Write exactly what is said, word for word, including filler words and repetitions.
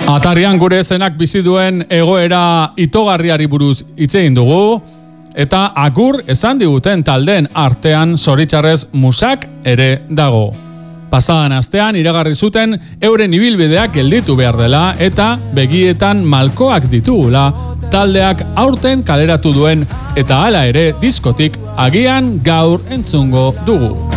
Atarian gure zenak bizi duen egoera itogarriari buruz hitz egin dugu, eta agur esan diguten taldeen artean zoritxarrez musak ere dago. Pasadan astean iragarri zuten euren ibilbideak gelditu behar dela eta begietan malkoak ditugula taldeak aurten kaleratu duen eta hala ere diskotik agian gaur entzungo dugu.